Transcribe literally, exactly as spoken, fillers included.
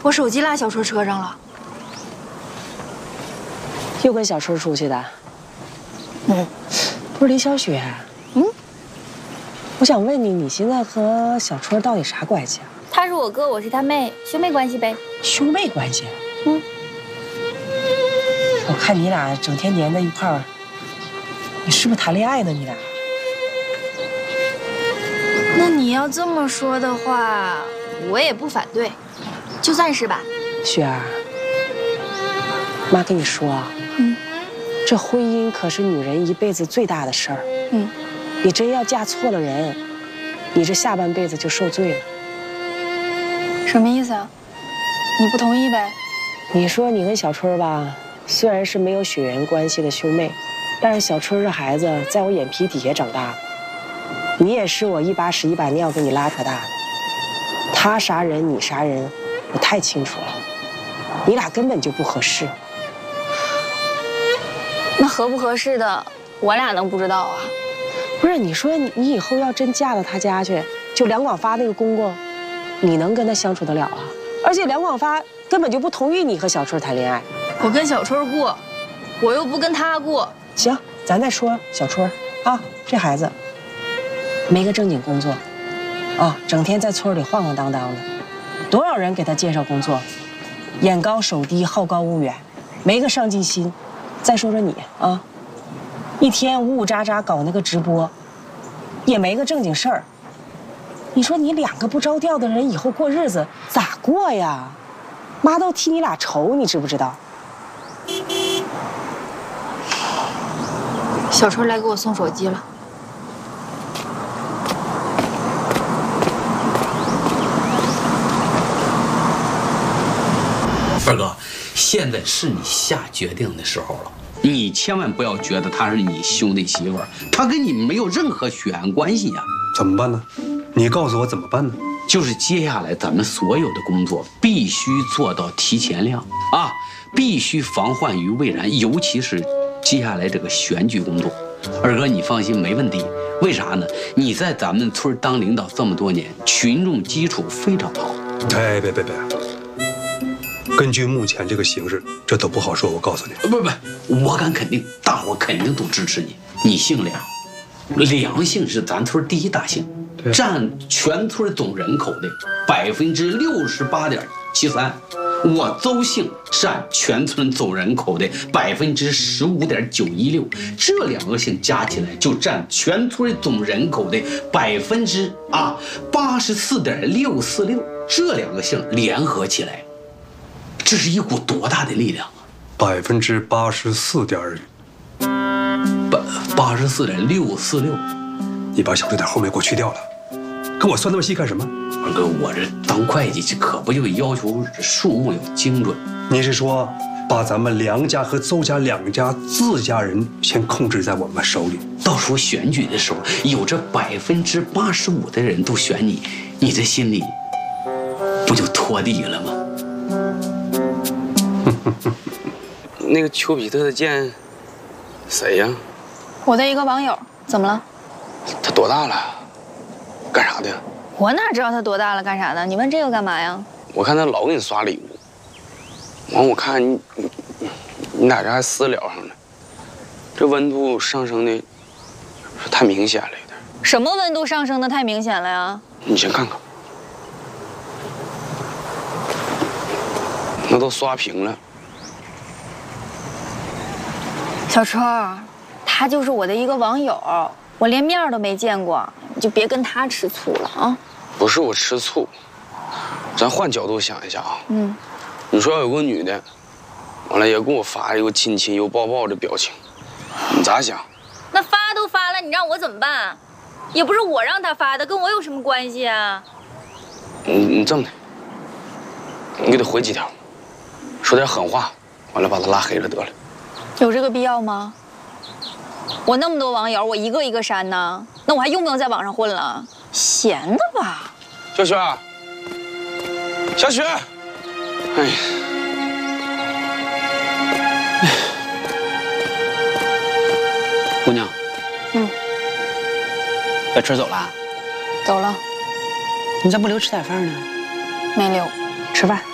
我手机落小春车上了。 又跟小春出去的？ 嗯， 不是李小雪。 嗯， 我想问你，你现在和小春到底啥关系啊？ 他是我哥，我是他妹，兄妹关系呗。 兄妹关系？ 嗯。 我看你俩整天黏在一块儿，你是不是谈恋爱呢？你俩？ 那你要这么说的话，我也不反对，就算是吧。 雪儿，妈跟你说啊， 嗯， 这婚姻可是女人一辈子最大的事儿。 嗯， 你真要嫁错了人，你这下半辈子就受罪了。 什么意思啊？你不同意呗？ 你说你跟小春吧，虽然是没有血缘关系的兄妹，但是小春这孩子在我眼皮底下长大的，你也是我一把屎一把尿给你拉扯大的。他啥人你啥人，我太清楚了。你俩根本就不合适。 那合不合适的，我俩能不知道啊？ 不是，你说你以后要真嫁到他家去，就梁广发那个公公，你能跟他相处得了啊？而且梁广发根本就不同意你和小春谈恋爱。 我跟小春过，我又不跟他过。 行，咱再说小春啊，这孩子没个正经工作，啊，整天在村里晃晃荡荡的，多少人给他介绍工作，眼高手低，好高骛远，没个上进心。再说说你啊，一天呜呜喳喳搞那个直播，也没个正经事儿。你说你两个不着调的人，以后过日子咋过呀？妈都替你俩愁，你知不知道？ 小春来给我送手机了。 二哥，现在是你下决定的时候了，你千万不要觉得他是你兄弟媳妇儿，他跟你没有任何血缘关系呀。 怎么办呢？你告诉我怎么办呢？ 就是接下来咱们所有的工作必须做到提前量啊，必须防患于未然，尤其是接下来这个选举工作。二哥，你放心，没问题。为啥呢？你在咱们村当领导这么多年，群众基础非常好。 哎，别别别！根据目前这个形势，这都不好说。我告诉你， 不不，我敢肯定，大伙肯定都支持你。你姓梁，梁姓是咱村第一大姓，占全村总人口的百分之六十八点七三。我邹姓占全村总人口的百分之十五点九一六，这两个姓加起来就占全村总人口的百分之啊八十四点六四六。这两个姓联合起来，这是一股多大的力量啊！ 百分之八十四点八八十四点六四六， 你把小数点后面给我去掉了，跟我算那么细干什么？ 二哥，我这当会计，这可不就要求数目要精准？ 你是说把咱们梁家和邹家两家自家人先控制在我们手里， 到时候选举的时候，有这百分之八十五的人都选你，你这心里不就拖地了吗？ 那个丘比特的箭，谁呀？ 我的一个网友，怎么了？ 他多大了？干啥的？ 我哪知道他多大了，干啥的？你问这个干嘛呀？ 我看他老给你刷礼物，完我看你你你俩这还私聊上了，这温度上升的太明显了一点。 什么温度上升的太明显了呀？ 你先看看，那都刷屏了。 小春，他就是我的一个网友，我连面都没见过，你就别跟他吃醋了啊！ 不是我吃醋，咱换角度想一下啊。 嗯， 你说要有个女的，完了也给我发一个亲亲又抱抱的表情，你咋想？ 那发都发了，你让我怎么办？也不是我让他发的，跟我有什么关系啊？ 你你这么的，你给他回几条，说点狠话，完了把他拉黑了得了。 有这个必要吗？我那么多网友，我一个一个删呢，那我还用不用在网上混了？闲的吧。 小雪，小雪，哎呀， 姑娘， 嗯， 把春走了？ 走了， 你咋不留吃点饭呢？ 没留。 吃饭。